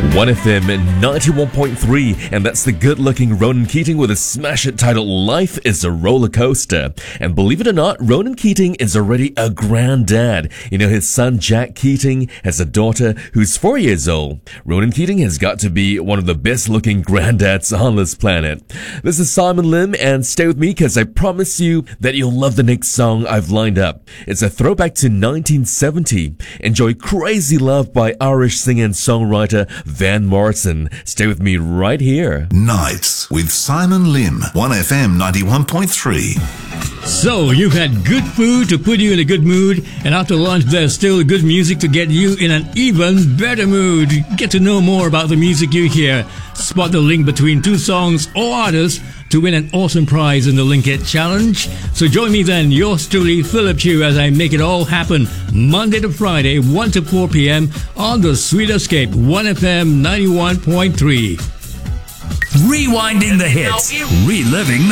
1FM 91.3, and that's the good-looking Ronan Keating with a smash hit titled Life is a Roller Coaster. And believe it or not, Ronan Keating is already a granddad. You know, his son Jack Keating has a daughter who's 4 years old. Ronan Keating has got to be one of the best-looking granddads on this planet. This is Simon Lim, and stay with me because I promise you that you'll love the next song I've lined up. It's a throwback to 1970. Enjoy Crazy Love by Irish singer and songwriter Van Morrison. Stay with me right here. Nights with Simon Lim, 1FM 91.3. So, you've had good food to put you in a good mood, and after lunch there's still good music to get you in an even better mood. Get to know more about the music you hear. Spot the link between two songs or artists to win an awesome prize in the Link It Challenge. So join me then, yours truly, Philip Chu, as I make it all happen Monday to Friday, 1 to 4 p.m. on the Sweet Escape, 1FM 91.3. Rewinding the hits, reliving